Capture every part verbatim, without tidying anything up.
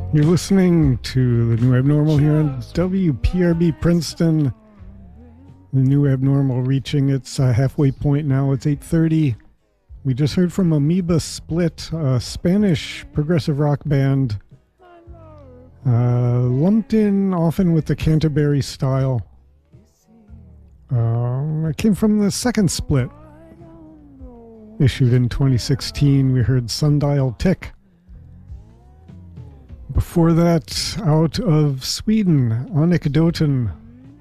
You're listening to The New Abnormal here on W P R B Princeton. The New Abnormal reaching its uh, halfway point now. It's eight thirty. We just heard from Amoeba Split, a Spanish progressive rock band, uh, lumped in often with the Canterbury style. Uh, it came from the second split, issued in twenty sixteen. We heard Sundial Tick. Before that, out of Sweden, Anekdoten,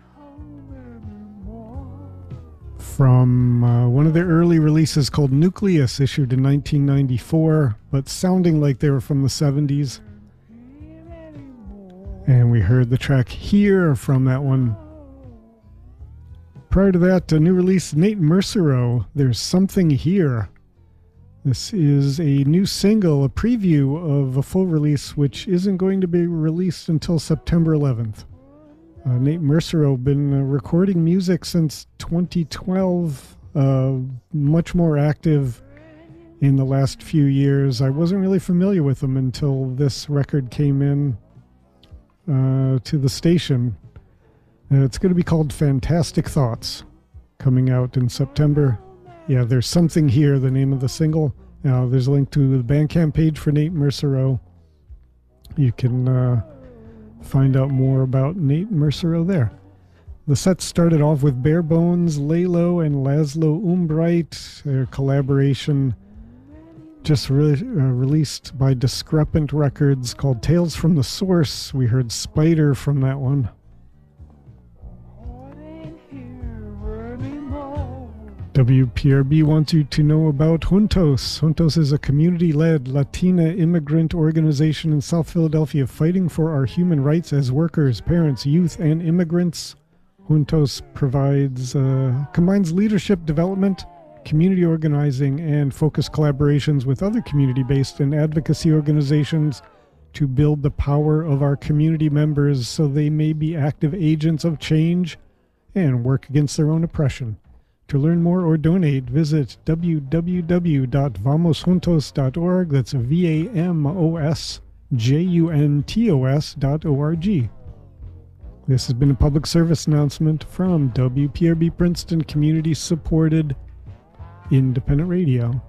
from uh, one of their early releases called Nucleus, issued in nineteen ninety-four, but sounding like they were from the seventies. And we heard the track Here from that one. Prior to that, a new release, Nate Mercero, There's Something Here. This is a new single, a preview of a full release, which isn't going to be released until September eleventh. Uh, Nate Mercero been uh, recording music since twenty twelve, uh, much more active in the last few years. I wasn't really familiar with him until this record came in uh, to the station. Uh, it's going to be called Fantastic Thoughts, coming out in September. Yeah, There's Something Here, the name of the single. Uh, there's a link to the Bandcamp page for Nate Mercero. You can uh, find out more about Nate Mercero there. The set started off with Bare Bones, Lalo, and Laszlo Umbright. Their collaboration just re- uh, released by Discrepant Records called Tales from the Source. We heard Spider from that one. W P R B wants you to know about Juntos. Juntos is a community-led Latina immigrant organization in South Philadelphia fighting for our human rights as workers, parents, youth, and immigrants. Juntos provides, uh, combines leadership development, community organizing, and focused collaborations with other community-based and advocacy organizations to build the power of our community members so they may be active agents of change and work against their own oppression. To learn more or donate, visit w w w dot vamos juntos dot org. That's V A M O S J U N T O S dot O R G. This has been a public service announcement from W P R B Princeton community-supported independent radio.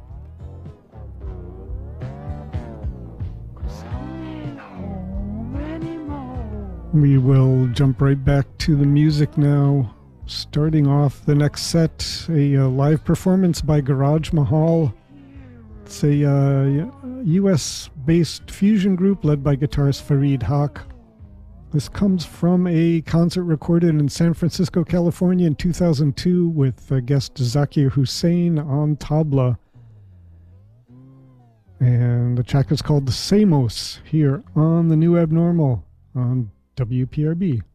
We will jump right back to the music now. Starting off the next set, a uh, live performance by Garage Mahal. It's a uh, U S-based fusion group led by guitarist Fareed Haq. This comes from a concert recorded in San Francisco, California in two thousand two with uh, guest Zakir Hussain on tabla. And the track is called The Samos here on The New Abnormal on W P R B.